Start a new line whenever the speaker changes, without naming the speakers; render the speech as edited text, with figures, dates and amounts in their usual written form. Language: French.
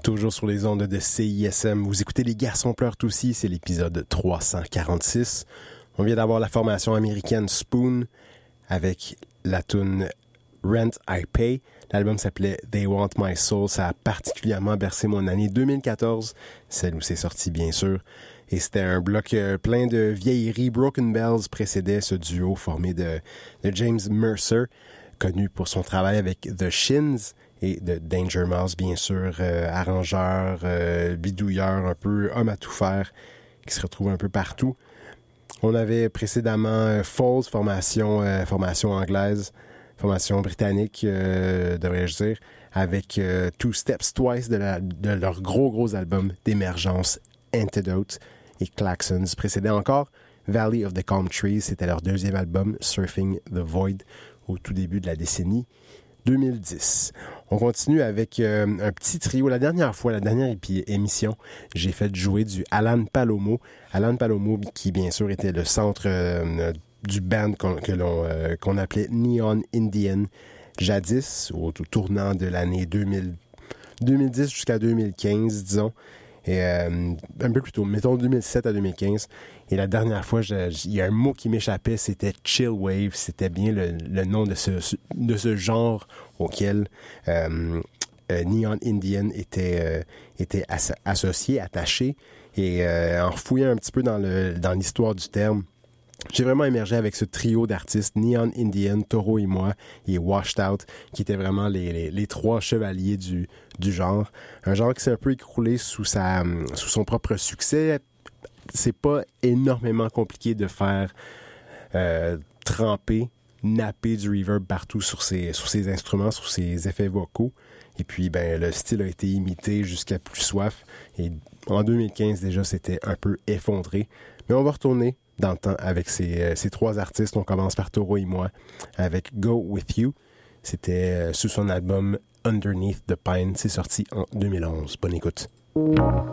Toujours sur les ondes de CISM, vous écoutez Les Garçons pleurent aussi, c'est l'épisode 346. On vient d'avoir la formation américaine Spoon avec la tune Rent I Pay. L'album s'appelait They Want My Soul. Ça a particulièrement bercé mon année 2014, celle où c'est sorti bien sûr. Et c'était un bloc plein de vieilleries. Broken Bells précédait ce duo formé de James Mercer, connu pour son travail avec The Shins, et de Danger Mouse, bien sûr, arrangeur, bidouilleur, un peu homme à tout faire, qui se retrouve un peu partout. On avait précédemment Falls, formation anglaise, formation britannique, devrais-je dire, avec Two Steps Twice de leur gros album d'émergence, Antidote et Klaxons. Précédait encore Valley of the Calm Trees, c'était leur deuxième album, Surfing the Void, au tout début de la décennie 2010. On continue avec un petit trio. La dernière émission, j'ai fait jouer du Alan Palomo. Alan Palomo qui, bien sûr, était le centre du band qu'on appelait Neon Indian jadis, au tournant de l'année 2010 jusqu'à 2015, disons. Et un peu plus tôt, mettons 2007 à 2015. Et la dernière fois, il y a un mot qui m'échappait, c'était Chill Wave. C'était bien le nom de ce genre auquel Neon Indian était associé, attaché. Et en fouillant un petit peu dans l'histoire du terme, j'ai vraiment émergé avec ce trio d'artistes, Neon Indian, Toro et moi, et Washed Out, qui étaient vraiment les trois chevaliers du genre. Un genre qui s'est un peu écroulé sous son propre succès. C'est pas énormément compliqué de faire napper du reverb partout sur ses instruments, sur ses effets vocaux. Et puis, le style a été imité jusqu'à plus soif. Et en 2015, déjà, c'était un peu effondré. Mais on va retourner dans le temps avec ces trois artistes. On commence par Toro et moi avec Go With You. C'était sous son album Underneath the Pine. C'est sorti en 2011. Bonne écoute.